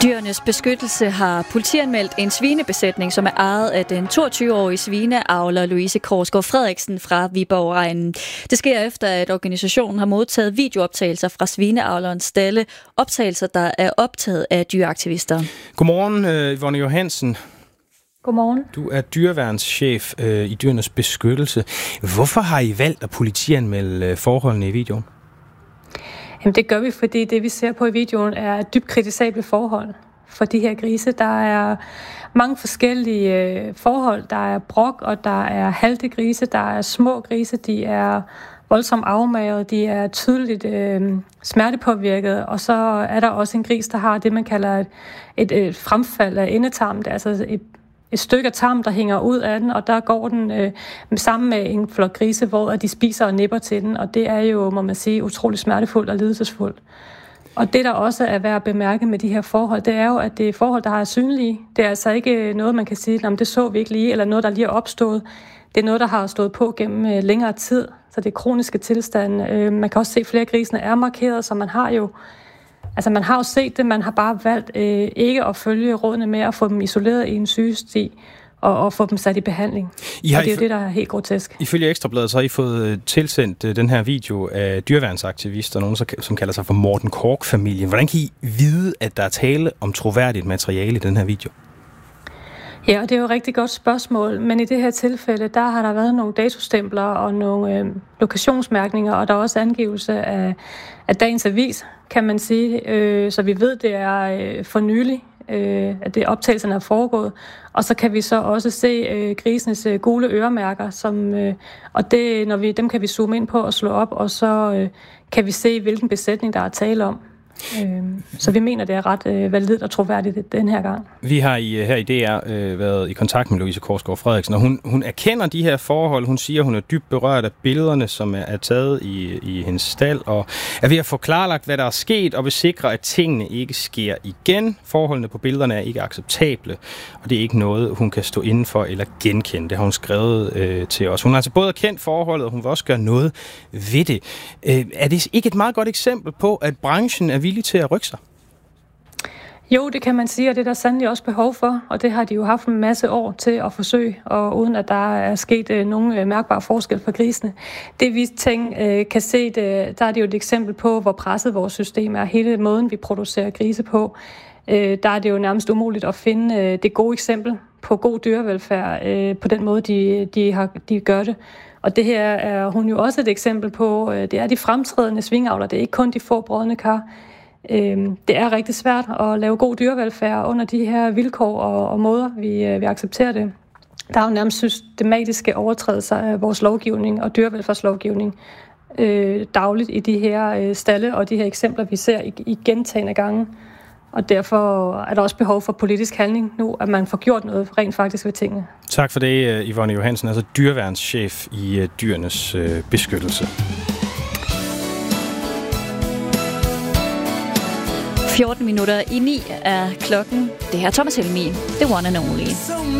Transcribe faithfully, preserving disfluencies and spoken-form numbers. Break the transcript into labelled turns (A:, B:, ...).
A: Dyrenes Beskyttelse har politianmeldt en svinebesætning, som er ejet af den toogtyve-årige svineavler Louise Korsgaard Frederiksen fra Viborg-egnen. Det sker efter, at organisationen har modtaget videooptagelser fra svineavlerens stalle. Optagelser, der er optaget af dyreaktivister.
B: Godmorgen, Yvonne Johansen.
C: Godmorgen.
B: Du er dyreværnschef øh, i Dyrenes Beskyttelse. Hvorfor har I valgt at politianmelde forholdene i videoen?
C: Jamen det gør vi, fordi det vi ser på i videoen er dybt kritisable forhold for de her grise. Der er mange forskellige øh, forhold. Der er brok, og der er halte grise, der er små grise, de er voldsomt afmagret, de er tydeligt øh, smertepåvirket, og så er der også en gris, der har det, man kalder et, et, et fremfald af endetarm, altså et et stykke af tarm, der hænger ud af den, og der går den øh, sammen med en flok grise, hvor de spiser og nipper til den, og det er jo, må man sige, utrolig smertefuldt og lidelsesfuldt. Og det, der også er værd at bemærke med de her forhold, det er jo, at det er forhold, der er synlige. Det er altså ikke noget, man kan sige, at det så vi ikke lige, eller noget, der lige er opstået. Det er noget, der har stået på gennem øh, længere tid, så det er kroniske tilstande. Øh, man kan også se, at flere af grisene er markeret, så man har jo Altså man har jo set det, man har bare valgt øh, ikke at følge rådene med at få dem isoleret i en sygesti og, og få dem sat i behandling. I og det er jo det, der er helt grotesk.
B: Ifølge Ekstrabladet, så har I fået tilsendt øh, den her video af dyreværnsaktivister, nogen som kalder sig for Morten Korch-familien. Hvordan kan I vide, at der er tale om troværdigt materiale i den her video?
C: Ja, og det er jo et rigtig godt spørgsmål, men i det her tilfælde, der har der været nogle datostempler og nogle øh, lokationsmærkninger, og der er også angivelse af, af dagens avis, kan man sige, øh, så vi ved, det er øh, for nylig, øh, at det optagelserne er foregået, og så kan vi så også se øh, grisenes øh, gule øremærker, som, øh, og det, når vi, dem kan vi zoome ind på og slå op, og så øh, kan vi se, hvilken besætning der er tale om. Så vi mener, det er ret øh, validt og troværdigt den her gang.
B: Vi har i, her i D R øh, været i kontakt med Louise Korsgaard Frederiksen, og hun, hun erkender de her forhold. Hun siger, hun er dybt berørt af billederne, som er, er taget i, i hendes stald, og er ved at få klarlagt, hvad der er sket, og vil sikre, at tingene ikke sker igen. Forholdene på billederne er ikke acceptable, og det er ikke noget, hun kan stå inden for eller genkende. Det har hun skrevet øh, til os. Hun har altså både erkendt forholdet, og hun vil også gøre noget ved det. Øh, er det ikke et meget godt eksempel på, at branchen er villig til at rykke sig?
C: Jo, det kan man sige, og det er der sandelig også behov for, og det har de jo haft en masse år til at forsøge, og uden at der er sket øh, nogen øh, mærkbare forskel for grisene. Det vi tænk, øh, kan se, det, der er det jo et eksempel på, hvor presset vores system er. Hele måden, vi producerer grise på, øh, der er det jo nærmest umuligt at finde øh, det gode eksempel på god dyrevelfærd øh, på den måde, de, de, har, de gør det. Og det her er hun jo også et eksempel på. Øh, det er de fremtrædende svingavler, det er ikke kun de få brodne kar. Det er rigtig svært at lave god dyrevelfærd under de her vilkår og, og måder, vi, vi accepterer det. Der er jo nærmest systematiske overtrædelser af vores lovgivning og dyrevelfærdslovgivning øh, dagligt i de her øh, stalle og de her eksempler, vi ser i, i gentagne gange. Og derfor er der også behov for politisk handling nu, at man får gjort noget rent faktisk ved tingene.
B: Tak for det, Yvonne Johansen, altså dyreværnschef i Dyrenes Beskyttelse.
A: fjorten minutter i ni er klokken. Det her er Thomas Helmig, the one and only.